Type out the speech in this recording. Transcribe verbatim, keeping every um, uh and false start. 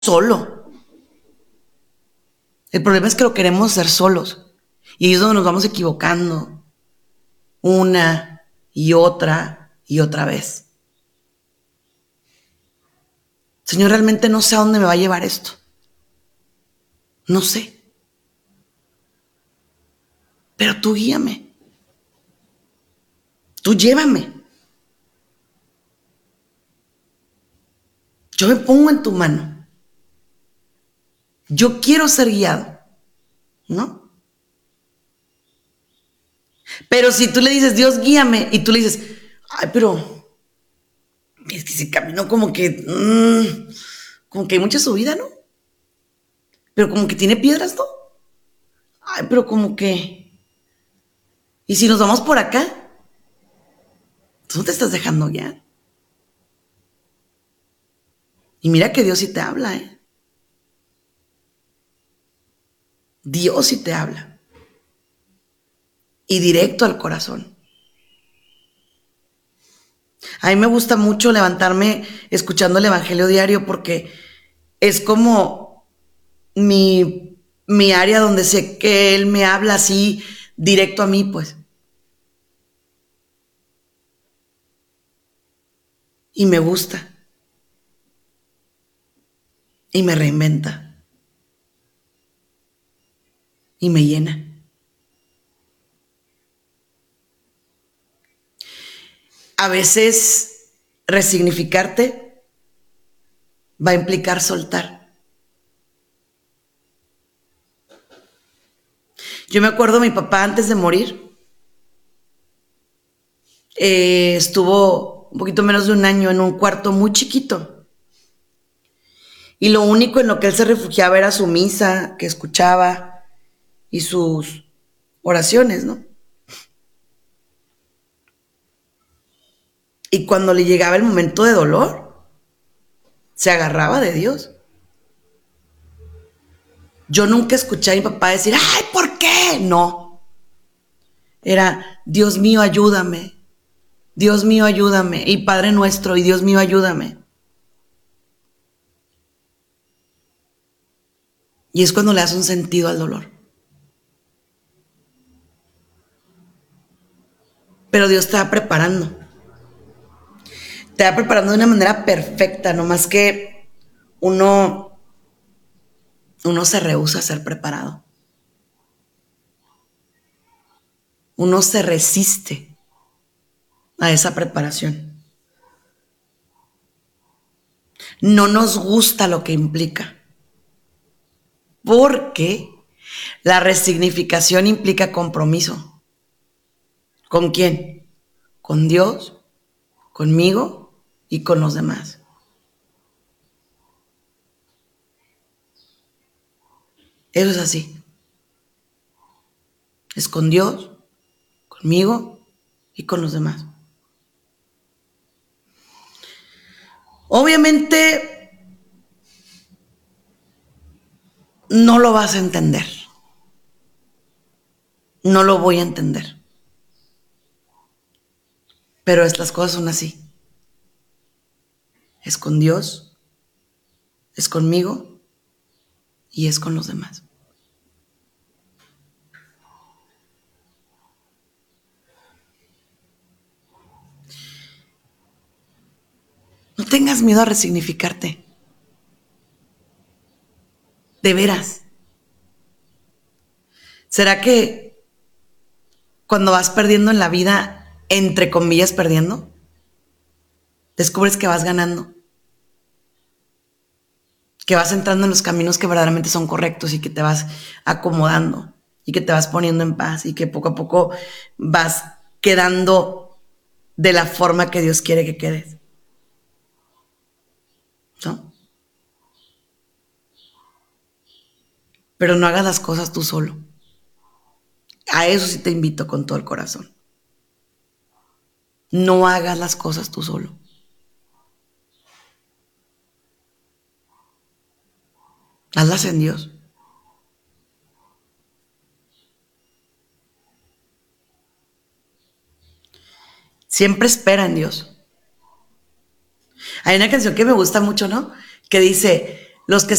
solo. El problema es que lo queremos hacer solos. Y ahí es donde nos vamos equivocando. Una y otra y otra vez. Señor, realmente no sé a dónde me va a llevar esto. No sé. Pero tú guíame. Tú llévame. Yo me pongo en tu mano. Yo quiero ser guiado, ¿no? Pero si tú le dices, Dios, guíame, y tú le dices, ay, pero es que ese camino como que, mmm, como que hay mucha subida, ¿no? Pero como que tiene piedras, ¿no? Ay, pero como que, ¿y si nos vamos por acá? Tú no te estás dejando guiar. Y mira que Dios sí te habla, ¿eh? Dios sí te habla. Y directo al corazón. A mí me gusta mucho levantarme escuchando el Evangelio diario porque es como mi, mi área donde sé que Él me habla así directo a mí, pues. Y me gusta. Y me reinventa. Y me llena. A veces resignificarte va a implicar soltar. Yo me acuerdo mi papá antes de morir, eh, estuvo un poquito menos de un año en un cuarto muy chiquito. Y lo único en lo que él se refugiaba era su misa, que escuchaba, y sus oraciones, ¿no? Y cuando le llegaba el momento de dolor, se agarraba de Dios. Yo nunca escuché a mi papá decir, ay, ¿por qué? No. Era, Dios mío, ayúdame. Dios mío, ayúdame. Y Padre nuestro, y Dios mío, ayúdame. Y es cuando le das un sentido al dolor. Pero Dios te va preparando. Te va preparando de una manera perfecta, nomás que uno, uno se rehúsa a ser preparado. Uno se resiste a esa preparación. No nos gusta lo que implica. Porque la resignificación implica compromiso. ¿Con quién? Con Dios, conmigo y con los demás. Eso es así. Es con Dios, conmigo y con los demás. Obviamente no lo vas a entender. No lo voy a entender. Pero estas cosas son así. Es con Dios, es conmigo y es con los demás. No tengas miedo a resignificarte. De veras. ¿Será que cuando vas perdiendo en la vida, entre comillas perdiendo, descubres que vas ganando? Que vas entrando en los caminos que verdaderamente son correctos y que te vas acomodando y que te vas poniendo en paz y que poco a poco vas quedando de la forma que Dios quiere que quedes. ¿No? Pero no hagas las cosas tú solo. A eso sí te invito con todo el corazón. No hagas las cosas tú solo. Hazlas en Dios. Siempre espera en Dios. Hay una canción que me gusta mucho, ¿no? Que dice, Los que